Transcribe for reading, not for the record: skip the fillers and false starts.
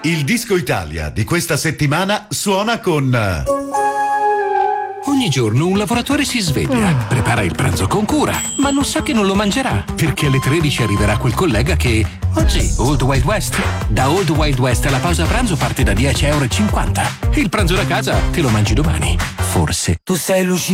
Il Disco Italia di questa settimana suona con... Ogni giorno un lavoratore si sveglia, prepara il pranzo con cura, ma non sa che non lo mangerà, perché alle 13 arriverà quel collega che... Oggi, Old Wild West. Da Old Wild West la pausa pranzo parte da €10,50. Il pranzo da casa te lo mangi domani. Forse. Tu sei lucida.